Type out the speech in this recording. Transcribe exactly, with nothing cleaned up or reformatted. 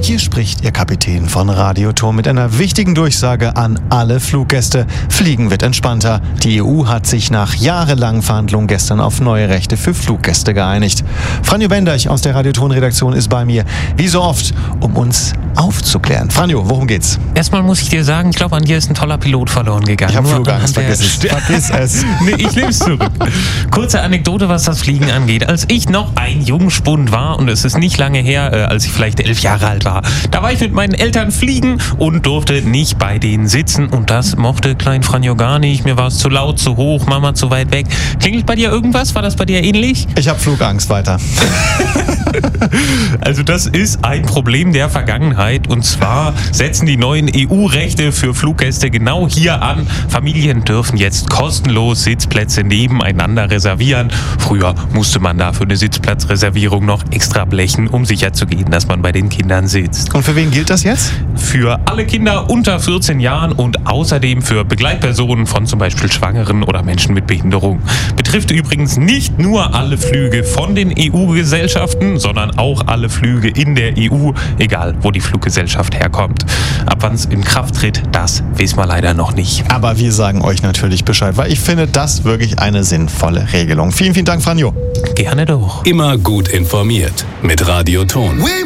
Hier spricht Ihr Kapitän von Radioton mit einer wichtigen Durchsage an alle Fluggäste. Fliegen wird entspannter. Die E U hat sich nach jahrelangen Verhandlungen gestern auf neue Rechte für Fluggäste geeinigt. Franjo Benderch aus der Radioton-Redaktion ist bei mir, wie so oft, um uns aufzuklären. Franjo, worum geht's? Erstmal muss ich dir sagen, ich glaube, an dir ist ein toller Pilot verloren gegangen. Ich habe Flugangst, vergiss es. Vergiss es. Nee, ich nehme es zurück. Kurze Anekdote, was das Fliegen angeht. Als ich noch ein Jungspund war, und es ist nicht lange her, äh, als ich vielleicht elf Jahre alt war, da war ich mit meinen Eltern fliegen und durfte nicht bei denen sitzen. Und das mochte Klein Franjo gar nicht. Mir war es zu laut, zu hoch, Mama zu weit weg. Klingelt bei dir irgendwas? War das bei dir ähnlich? Ich habe Flugangst, weiter. Also das ist ein Problem der Vergangenheit, und zwar setzen die neuen E U-Rechte für Fluggäste genau hier an. Familien dürfen jetzt kostenlos Sitzplätze nebeneinander reservieren. Früher musste man dafür eine Sitzplatzreservierung noch extra blechen, um sicherzugehen, dass man bei den Kindern sitzt. Und für wen gilt das jetzt? Für alle Kinder unter vierzehn Jahren und außerdem für Begleitpersonen von zum Beispiel Schwangeren oder Menschen mit Behinderung. Betrifft übrigens nicht nur alle Flüge von den E U-Gesellschaften, sondern auch alle Flüge in der E U, egal wo die Fluggesellschaft herkommt. Ab wann es in Kraft tritt, das wissen wir leider noch nicht. Aber wir sagen euch natürlich Bescheid, weil ich finde das wirklich eine sinnvolle Regelung. Vielen, vielen Dank, Franjo. Gerne doch. Immer gut informiert mit Radioton.